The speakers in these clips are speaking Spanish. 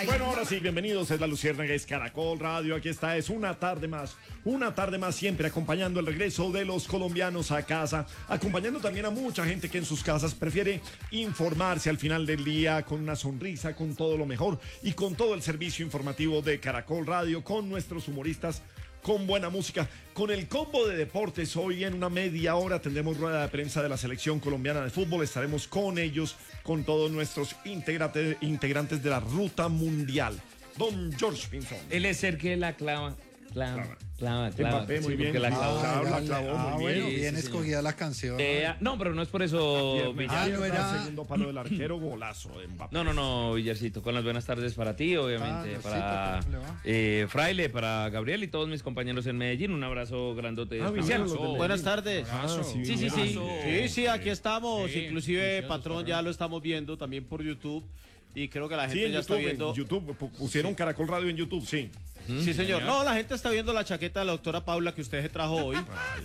Bueno, ahora sí, bienvenidos, es La Luciérnaga, es Caracol Radio, aquí está, es una tarde más siempre acompañando el regreso de los colombianos a casa, acompañando también a mucha gente que en sus casas prefiere informarse al final del día con una sonrisa, con todo lo mejor y con todo el servicio informativo de Caracol Radio, con nuestros humoristas, con buena música, con el combo de deportes. Hoy en una media hora tendremos rueda de prensa de la selección colombiana de fútbol. Estaremos con ellos, con todos nuestros integrantes de la ruta mundial. Don George Pinzón. Él es el que la clava. Mbappé, muy bien. La clavó muy bueno, bien. bien escogida la canción. No, pero no es por eso, Villar. no era- Segundo palo del arquero, golazo de Mbappé. No, Villarcito, con las buenas tardes para ti, obviamente, para Georcito, ¿cómo le va? Fraile, para Gabriel y todos mis compañeros en Medellín. Un abrazo grandote especial. bien, los de Medellín. Buenas tardes. Sí. Aquí estamos. Sí, Inclusive, delicioso, patrón, está ya lo estamos viendo también por YouTube. Y creo que la gente Sí, en ya está YouTube, viendo. en YouTube pusieron Caracol Radio en YouTube, sí. Sí, señor. No, la gente está viendo la chaqueta de la doctora Paula que usted se trajo hoy.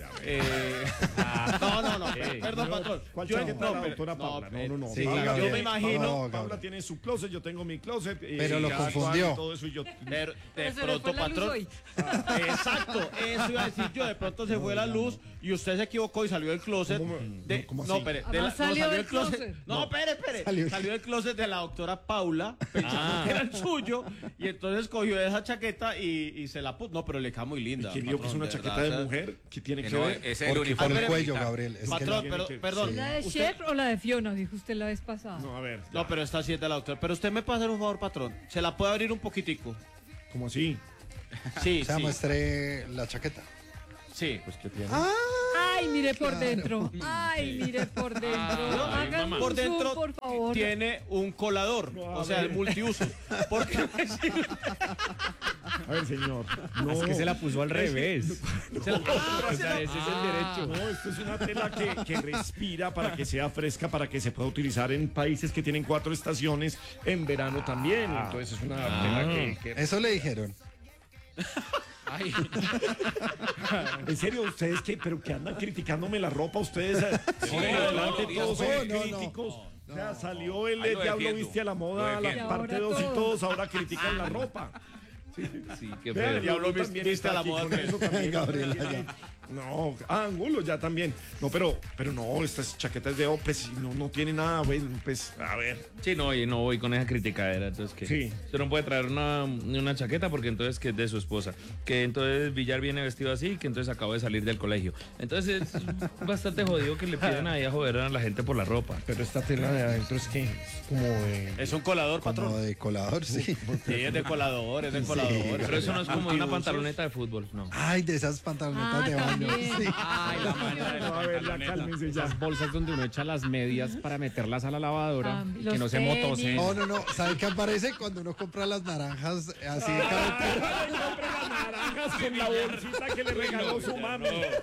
No. Perdón, patrón. ¿Cuál Yo- chaqueta de la pero- doctora Paula? No. Sí, Paula, Gabriel. yo me imagino. No, Paula Gabriel. tiene su closet, yo tengo mi closet. Pero lo cada cual confundió. y todo eso, y yo, Pero de Pero se le pronto, fue la luz patrón. hoy. Exacto, eso iba a decir yo. De pronto se fue la luz y usted se equivocó y salió del closet. ¿Cómo así? No, espere. Además salió del closet. No, espere. Salió del closet de la doctora Paula, pensando que era el suyo. Y entonces cogió esa chaqueta y se la puso. No, pero le queda muy linda. ¿quién dijo que es una patrón, chaqueta verdad, de o sea, mujer? ¿Qué tiene que No, ver? es el Porque uniforme. por el cuello, militar. Gabriel. Es Patrón, que- pero, que- perdón. ¿La de usted- Cher o la de Fiona? Dijo usted la vez pasada. No, a ver. No, pero esta sí es de la doctora. Pero usted me puede hacer un favor, patrón. ¿Se la puede abrir un poquitico? ¿Cómo así? Sí, O sea, sí. muestre la chaqueta. Sí. Pues que tiene. Ay, mire por dentro. Ay, mire por dentro. Ay, Hagan mamá. un Por zoom, dentro por favor. tiene un colador, o sea, el multiuso. Porque A ver, señor. No. Es que se la puso al revés. No, O sea, ese es el derecho. no, esto es una tela que respira para que sea fresca, para que se pueda utilizar en países que tienen 4 estaciones, en verano también. Entonces es una tela que... Eso le dijeron. Ay, En serio, ustedes pero que andan criticándome la ropa, ustedes adelante no, todos no, son no, críticos. O sea, salió el Ahí lo Diablo defiendo. Viste a la Moda, Lo la defiendo. parte Y 2 y ahora todos ahora critican la ropa. Sí, qué Vean, feo. Diablo también Viste está a la aquí Moda con tres. eso también. Gabriela, ya. No, Angulo ya también. No, pero no, estas chaquetas de Opes no tiene nada, güey, pues, a ver. Sí, no, y no voy con esa criticadera, entonces que Sí. usted no puede traer una chaqueta porque entonces que es de su esposa, que entonces Villar viene vestido así, que entonces acabo de salir del colegio. Entonces es bastante jodido que le piden ahí a joder a la gente por la ropa. Pero esta tela de adentro es que es como de... es un colador, Como patrón. de colador, sí. Sí, es de colador, es de colador. Pero eso no es como una Multiusos. pantaloneta de fútbol, no. Ay, de esas pantalonetas de baño. también. Sí. ay, la manera de No, a ver, ya pantaloneta. cálmense ya. Esas bolsas donde uno echa las medias para meterlas a la lavadora y que los no se tenis. motosen. No. ¿Sabe qué aparece cuando uno compra las naranjas así de carretera? Ay, compre las naranjas en la bolsita que le regaló su mami.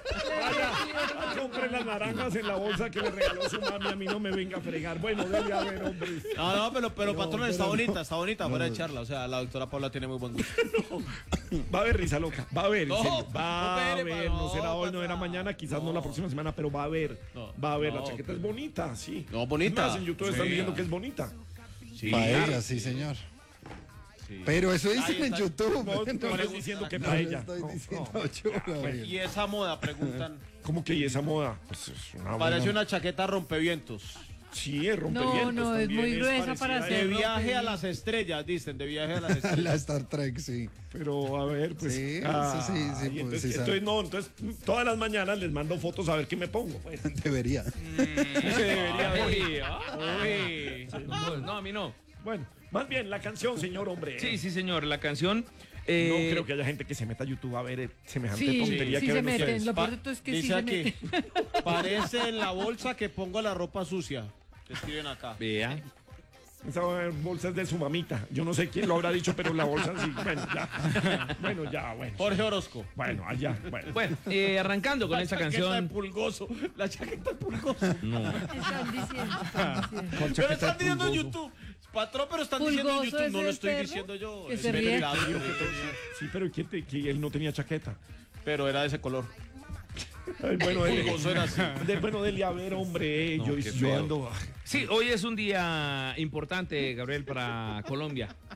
Vaya, compre las naranjas en la bolsa que le regaló su mami. A mí no me venga a fregar. Bueno, debe haber, hombre. No, pero patrón, está bonita, fuera de no. charla. O sea, la doctora Paula tiene muy buen gusto. Va a haber risa loca. Va a haber. No, en serio. Va no, a espere, haber. No será hoy, no papá. era mañana, quizás no la próxima semana, pero va a haber. No, Va a haber. La no, chaqueta es pero- bonita, sí. No, bonita. Es más, en YouTube están Sí. diciendo que es bonita. Sí. Para ella, sí, señor. Pero eso dicen Ahí en está. YouTube. No, no No, estoy diciendo que no para le ella. estoy No, diciendo no. yo, Gabriel. Y esa moda, preguntan. ¿Cómo que y esa moda? Pues es una Parece buena- una chaqueta rompevientos. Sí, es rompevientos. No, es también, muy gruesa parecida para a De hacer ella. viaje a las estrellas, dicen, de viaje a las estrellas. La Star Trek, sí. Pero a ver, pues. Sí, ah, eso sí, y pues, entonces, sí sabe. entonces, todas las mañanas les mando fotos a ver qué me pongo. Pues. Debería. Se debería ver. No, a mí no. Bueno, más bien la canción, señor hombre. Sí, señor, la canción. No creo que haya gente que se meta a YouTube a ver semejante Sí, tontería sí que se ven meten. ustedes. Lo peor de todo es que sí Dice se aquí, meten. parece la bolsa que pongo la ropa sucia. Te escriben acá. Vea. Esa bolsa es de su mamita. Yo no sé quién lo habrá dicho, pero la bolsa sí. Bueno, ya. Bueno. Jorge Orozco. Bueno, allá. Bueno. Bueno, arrancando con esta chaqueta de canción. pulgoso. La chaqueta de pulgoso. No. Están diciendo. Con Pero chaqueta están diciendo en pulgoso. YouTube. Patrón, pero están diciendo en Pulgoso YouTube. es No lo el estoy perro diciendo yo. que Es se ríe. verdad. Sí, pero que él no tenía chaqueta. Pero era de ese color. Ay, bueno, Pulgoso era así. bueno, dele a ver, hombre. No, yo qué yo feo. ando. Sí, hoy es un día importante, Gabriel, para Colombia.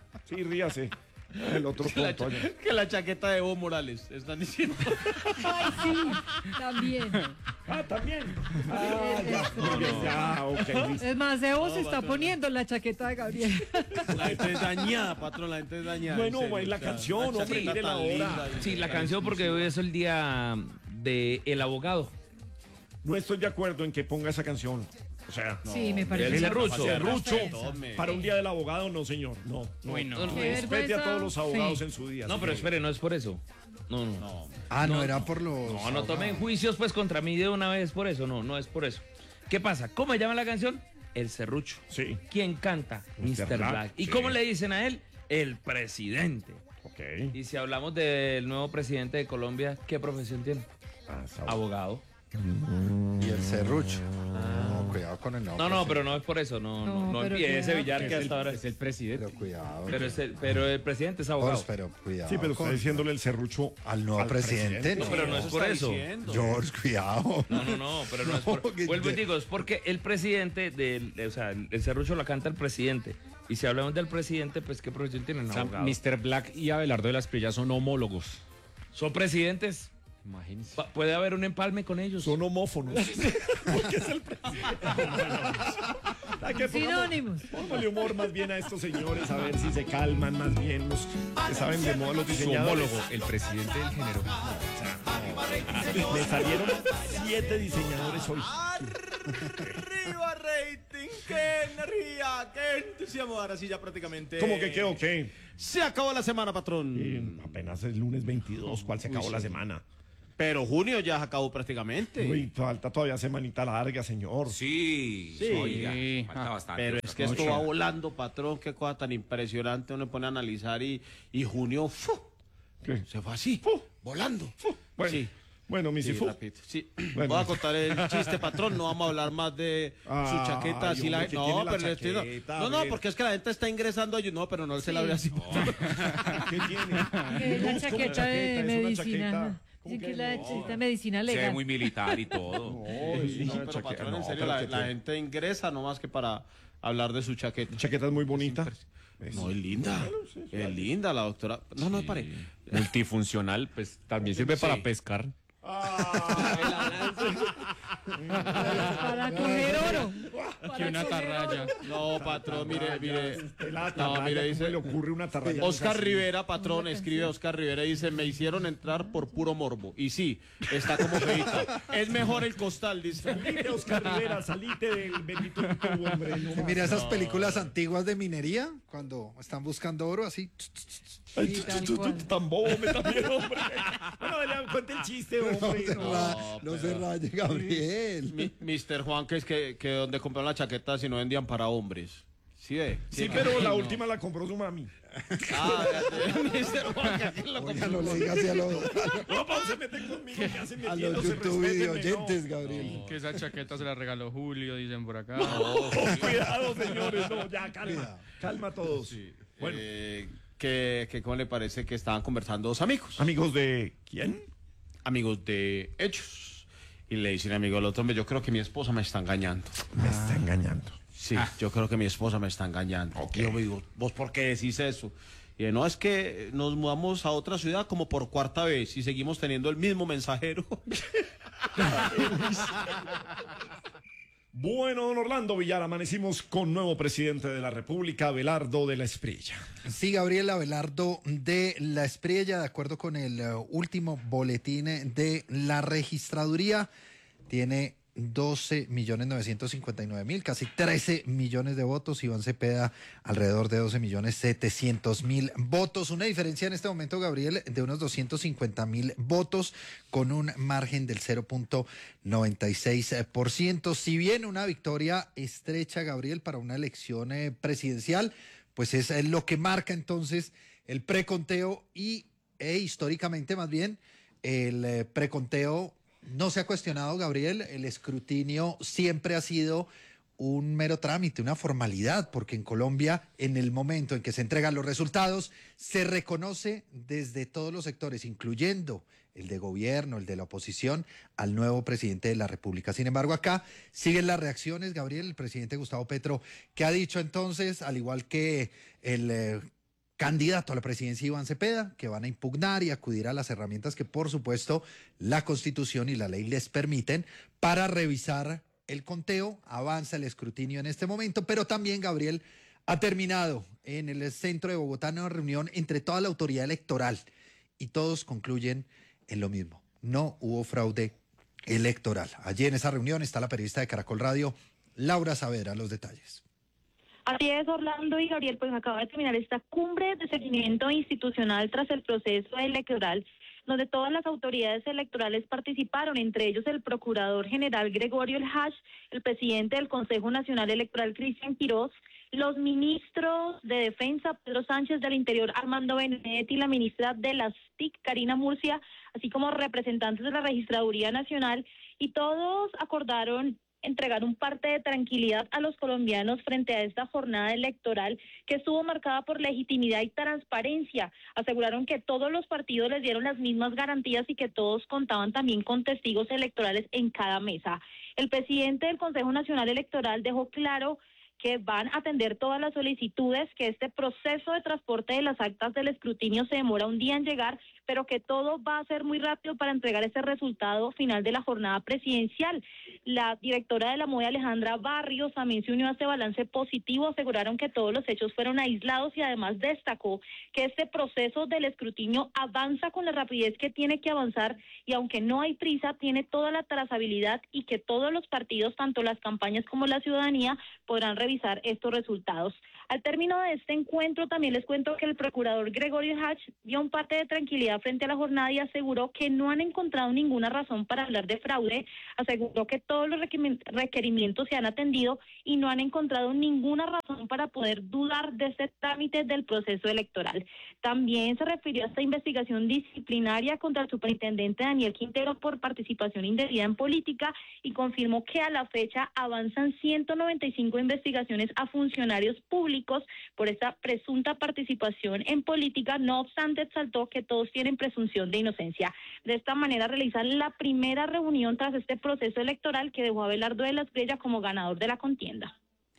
Sí, ríase. El otro punto. Que la chaqueta de Evo Morales, están diciendo. Ay, sí, también. Ah, también. Ah, ya. Muy bien, ya, ok, listo. Es más, Evo se está poniendo la chaqueta de Gabriel. La gente es dañada, patrón, la gente es dañada. Bueno, en serio, la canción, hombre, chaqueta mire la tan hora. linda y- Sí, la canción porque hoy es el día de el abogado. No estoy de acuerdo en que ponga esa canción. O sea, Sí, me parece. El serrucho. Serrucho. Tome. Para un día del abogado, no, señor. No. Uy, no. Qué Respete a vergüenza. todos los abogados Sí. en su día. No, pero señor. espere, no es por eso. No. No era por los... No tomen juicios pues contra mí de una vez por eso. No es por eso. ¿Qué pasa? ¿Cómo se llama la canción? El serrucho. Sí. ¿Quién canta? Mr. Mr. Black, Black. ¿Y sí. cómo le dicen a él? El presidente. Ok. Y si hablamos del nuevo presidente de Colombia, ¿qué profesión tiene? Ah, Abogado. Y el serrucho. No, cuidado con el nombre. No, pero no es por eso. No No, pero empiece cuidado. Villar que hasta ahora. Es el presidente. Pero cuidado. Pero el presidente es abogado. Pero cuidado. Sí, pero está con- diciéndole el serrucho al nuevo presidente. No, pero no es por está eso. diciendo? George, cuidado. No, pero no es por... que- Vuelvo y digo, es porque el presidente, o sea, el serrucho lo canta el presidente. Y si hablamos del presidente, pues ¿qué profesión tienen? O sea, Abogado. Mr. Black y Abelardo de la Espriella son homólogos. Son presidentes. Imagínense. Puede haber un empalme con ellos. Son homófonos. Porque es el presidente. ¿A qué Sinónimos. Póngale humor más bien a estos señores, a ver si se calman más bien los que saben de moda, los Su diseñadores. homólogo, el presidente del género. Me salieron 7 diseñadores hoy. Arriba rating, qué energía, qué entusiasmo. Ahora sí ya prácticamente. ¿Cómo que qué o qué? Se acabó la semana, patrón. Apenas es lunes 22, ¿cuál se acabó la semana? Pero junio ya se acabó prácticamente. Uy, falta todavía semanita larga, señor. Sí, Sí. oiga, Sí. falta bastante. Pero es que esto va volando, patrón. Qué cosa tan impresionante. Uno pone a analizar y junio ¡fu! ¿Qué? Se fue así, volando. Bueno, Sí. bueno, mi Sí, Sifu. rapidito. Sí. Bueno. Voy a contar el chiste, patrón. No vamos a hablar más de su Ay, chaqueta. Así hombre, la... que No, tiene la pero le estoy- chaqueta, no, a no, ver. porque es que la gente está ingresando allí. No, pero no se la ve así. ¿Qué tiene? Es la Luz como chaqueta de es una medicina. chaqueta. Dicen ¿Cómo que es la no? chaqueta de medicina Se ve legal. muy militar y todo. No, es Sí, una pero chaqueta. patrón, en No, serio, pero la que tiene. gente ingresa no más que para hablar de su chaqueta. Chaqueta es muy bonita. No, es linda. Es linda la doctora. No, pare. Multifuncional, pues también sirve para pescar. Para coger oro. Que una atarraya. No, patrón, mire. La No, mire, dice- ¿cómo le ocurre una atarraya? Oscar Rivera, patrón, escribe Oscar Rivera y dice, me hicieron entrar por puro morbo. Y sí, está como feita. Es mejor el costal, dice. Salite, Oscar Rivera, salite del bendito YouTube, hombre. No más. Mira esas películas antiguas de minería, cuando están buscando oro, así. Ay, Sí, tal cual. tan bobo me también, hombre. Bueno, cuente el chiste, hombre. No se raye, Gabriel. Mr. Juan, que es que donde compraron la chaqueta si no vendían para hombres. ¿Sí ve? Sí, pero la última la compró su mami. Ah, Mr. Juan, que aquí lo Oiga, no le digas así a los, No, Pau, se mete conmigo, que hace a metiendo, los se YouTube respétenme, oyentes, no. Gabriel. Que esa chaqueta se la regaló Julio, dicen por acá. Cuidado, señores, no, ya, calma. Calma a todos. Bueno, que ¿cómo le parece que estaban conversando dos amigos? amigos de quién? Amigos de hechos. Y le dicen amigo al otro, hombre, yo creo que mi esposa me está engañando. Me está engañando. Sí, yo creo que mi esposa me está engañando. Y yo me digo, ¿vos por qué decís eso? Y no, es que nos mudamos a otra ciudad como por cuarta vez y seguimos teniendo el mismo mensajero. Bueno, don Orlando Villar, amanecimos con nuevo presidente de la República, Abelardo de la Espriella. Sí, Gabriel Abelardo de la Espriella, de acuerdo con el último boletín de la registraduría, tiene 12.959.000, casi 13 millones de votos. Iván Cepeda, alrededor de 12.700.000 votos. Una diferencia en este momento, Gabriel, de unos 250.000 votos, con un margen del 0.96%. Si bien una victoria estrecha, Gabriel, para una elección presidencial, pues es lo que marca entonces el preconteo e históricamente más bien el preconteo. No se ha cuestionado, Gabriel, el escrutinio siempre ha sido un mero trámite, una formalidad, porque en Colombia, en el momento en que se entregan los resultados, se reconoce desde todos los sectores, incluyendo el de gobierno, el de la oposición, al nuevo presidente de la República. Sin embargo, acá siguen las reacciones, Gabriel, el presidente Gustavo Petro, que ha dicho entonces, al igual que el candidato a la presidencia Iván Cepeda, que van a impugnar y acudir a las herramientas que por supuesto la Constitución y la ley les permiten para revisar el conteo. Avanza el escrutinio en este momento, pero también, Gabriel, ha terminado en el centro de Bogotá una reunión entre toda la autoridad electoral y todos concluyen en lo mismo: no hubo fraude electoral. Allí en esa reunión está la periodista de Caracol Radio, Laura Saavedra, los detalles. Así es, Orlando y Gabriel, pues acaba de terminar esta cumbre de seguimiento institucional tras el proceso electoral, donde todas las autoridades electorales participaron, entre ellos el Procurador General Gregorio El Hach, el presidente del Consejo Nacional Electoral Cristian Quiroz, los ministros de Defensa Pedro Sánchez, del Interior Armando Benedetti, la ministra de las TIC Karina Murcia, así como representantes de la Registraduría Nacional, y todos acordaron entregar un parte de tranquilidad a los colombianos frente a esta jornada electoral que estuvo marcada por legitimidad y transparencia. Aseguraron que todos los partidos les dieron las mismas garantías y que todos contaban también con testigos electorales en cada mesa. El presidente del Consejo Nacional Electoral dejó claro que van a atender todas las solicitudes, que este proceso de transporte de las actas del escrutinio se demora un día en llegar, pero que todo va a ser muy rápido para entregar ese resultado final de la jornada presidencial. La directora de la MOE, Alejandra Barrios, también se unió a este balance positivo. Aseguraron que todos los hechos fueron aislados y además destacó que este proceso del escrutinio avanza con la rapidez que tiene que avanzar y aunque no hay prisa, tiene toda la trazabilidad y que todos los partidos, tanto las campañas como la ciudadanía, podrán revisar estos resultados. Al término de este encuentro, también les cuento que el procurador Gregorio Hach dio un parte de tranquilidad frente a la jornada y aseguró que no han encontrado ninguna razón para hablar de fraude. Aseguró que todos los requerimientos se han atendido y no han encontrado ninguna razón para poder dudar de este trámite del proceso electoral. También se refirió a esta investigación disciplinaria contra el superintendente Daniel Quintero por participación indebida en política y confirmó que a la fecha avanzan 195 investigaciones a funcionarios públicos por esta presunta participación en política. No obstante, exaltó que todos tienen presunción de inocencia. De esta manera realizan la primera reunión tras este proceso electoral que dejó a Abelardo de la Espriella como ganador de la contienda.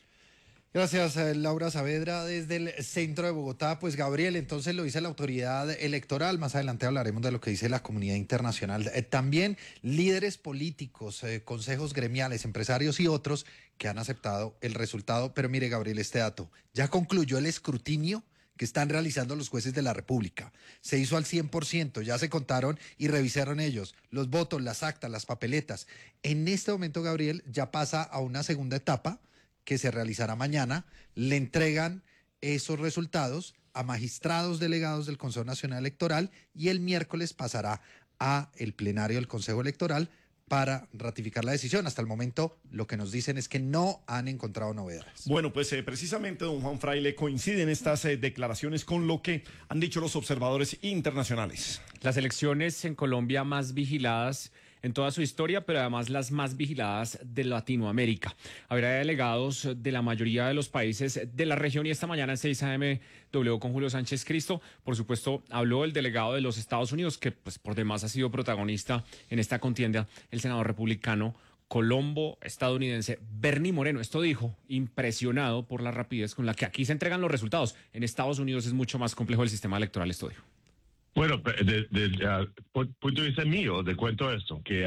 Gracias, Laura Saavedra, desde el centro de Bogotá. Pues, Gabriel, entonces lo dice la autoridad electoral. Más adelante hablaremos de lo que dice la comunidad internacional. También líderes políticos, consejos gremiales, empresarios y otros que han aceptado el resultado. Pero mire, Gabriel, este dato. Ya concluyó el escrutinio que están realizando los jueces de la República. Se hizo al 100%, ya se contaron y revisaron ellos los votos, las actas, las papeletas. En este momento, Gabriel, ya pasa a una segunda etapa que se realizará mañana. Le entregan esos resultados a magistrados delegados del Consejo Nacional Electoral y el miércoles pasará a el plenario del Consejo Electoral para ratificar la decisión. Hasta el momento lo que nos dicen es que no han encontrado novedades. Bueno, pues precisamente, don Juan Fraile, coinciden estas declaraciones con lo que han dicho los observadores internacionales. Las elecciones en Colombia más vigiladas en toda su historia, pero además las más vigiladas de Latinoamérica. Habrá delegados de la mayoría de los países de la región y esta mañana en 6 AM W con Julio Sánchez Cristo, por supuesto, habló el delegado de los Estados Unidos, que pues por demás ha sido protagonista en esta contienda, el senador republicano colombo estadounidense Bernie Moreno. Esto dijo, impresionado por la rapidez con la que aquí se entregan los resultados. En Estados Unidos es mucho más complejo el sistema electoral, esto dijo. Bueno, punto de vista mío, te cuento esto, que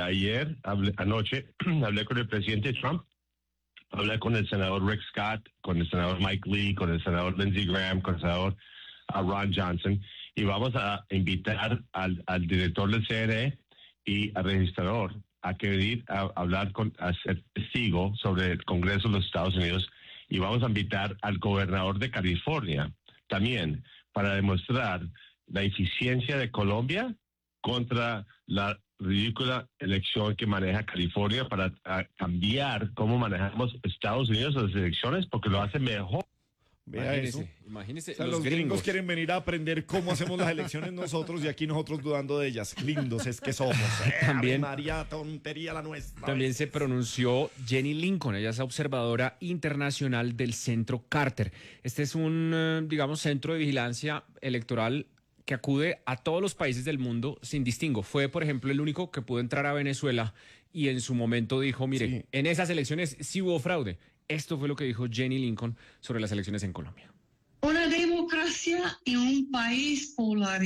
anoche hablé con el presidente Trump, hablé con el senador Rick Scott, con el senador Mike Lee, con el senador Lindsey Graham, con el senador Ron Johnson, y vamos a invitar al director del CNE y al registrador a que venir a hablar a ser testigo sobre el Congreso de los Estados Unidos, y vamos a invitar al gobernador de California también para demostrar la eficiencia de Colombia contra la ridícula elección que maneja California para cambiar cómo manejamos Estados Unidos las elecciones, porque lo hace mejor. Vea eso. Imagínese, O sea, los gringos quieren venir a aprender cómo hacemos las elecciones nosotros y aquí nosotros dudando de ellas. Lindos es que somos. También, María, tontería la nuestra. También se pronunció Jenny Lincoln, ella es observadora internacional del Centro Carter. Este es un, digamos, centro de vigilancia electoral que acude a todos los países del mundo sin distingo. Fue, por ejemplo, el único que pudo entrar a Venezuela y en su momento dijo, mire, sí, en esas elecciones sí hubo fraude. Esto fue lo que dijo Jenny Lincoln sobre las elecciones en Colombia. Una democracia democracia en un país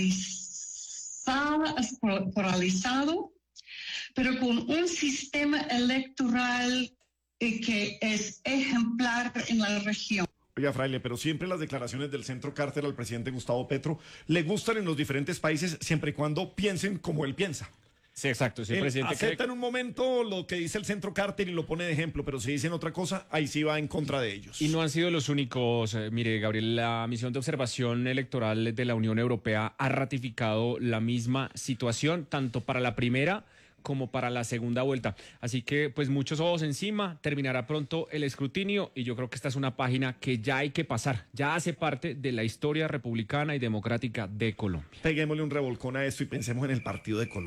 polarizado, pero con un sistema electoral que es ejemplar en la región. Oiga, Fraile, pero siempre las declaraciones del Centro Carter al presidente Gustavo Petro le gustan en los diferentes países siempre y cuando piensen como él piensa. Sí, exacto. Sí, Él presidente. acepta en un momento lo que dice el Centro Carter y lo pone de ejemplo, pero si dicen otra cosa, ahí sí va en contra de ellos. Y no han sido los únicos. Mire, Gabriel, la misión de observación electoral de la Unión Europea ha ratificado la misma situación, tanto para la primera como para la segunda vuelta. Así que, pues, muchos ojos encima, terminará pronto el escrutinio y yo creo que esta es una página que ya hay que pasar, ya hace parte de la historia republicana y democrática de Colombia. Peguémosle un revolcón a esto y pensemos en el partido de Colombia.